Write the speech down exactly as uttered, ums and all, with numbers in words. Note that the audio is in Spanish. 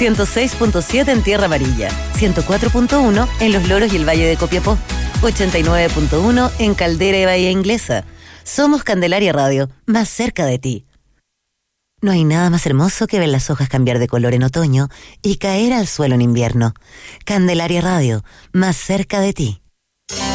ciento seis punto siete en Tierra Amarilla, ciento cuatro punto uno en Los Loros y el Valle de Copiapó, ochenta y nueve punto uno en Caldera y Bahía Inglesa. Somos Candelaria Radio, más cerca de ti. No hay nada más hermoso que ver las hojas cambiar de color en otoño y caer al suelo en invierno. Candelaria Radio, más cerca de ti.